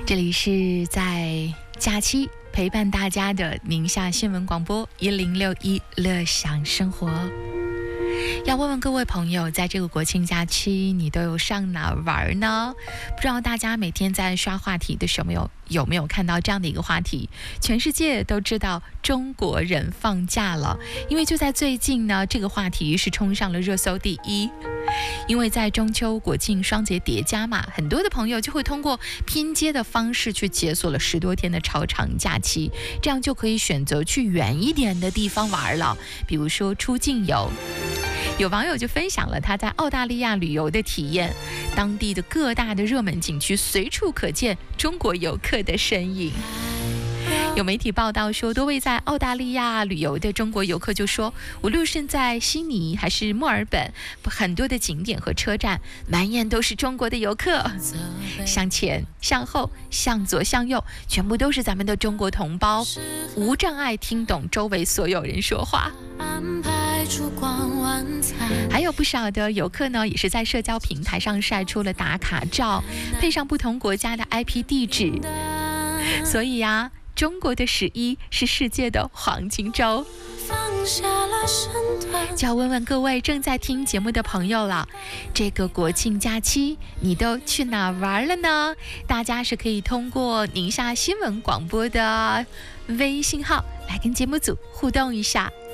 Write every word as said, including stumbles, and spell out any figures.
这里是在假期陪伴大家的宁夏新闻广播一零六一乐享生活。要问问各位朋友，在这个国庆假期你都有上哪玩呢？不知道大家每天在刷话题的时候有有没有看到这样的一个话题，全世界都知道中国人放假了，因为就在最近呢，这个话题是冲上了热搜第一。因为在中秋国庆双节叠加嘛，很多的朋友就会通过拼接的方式去解锁了十多天的超长假期，这样就可以选择去远一点的地方玩了，比如说出境游。有网友就分享了他在澳大利亚旅游的体验，当地的各大的热门景区随处可见中国游客的身影。有媒体报道说，多位在澳大利亚旅游的中国游客就说，无论是在悉尼还是墨尔本，很多的景点和车站满眼都是中国的游客，向前向后向左向右，全部都是咱们的中国同胞，无障碍听懂周围所有人说话。还有不少的游客呢，也是在社交平台上晒出了打卡照，配上不同国家的 I P 地址。所以呀、啊，中国的十一是世界的黄金周。就要问问各位正在听节目的朋友了，这个国庆假期你都去哪玩了呢？大家是可以通过宁夏新闻广播的微信号来跟节目组互动一下。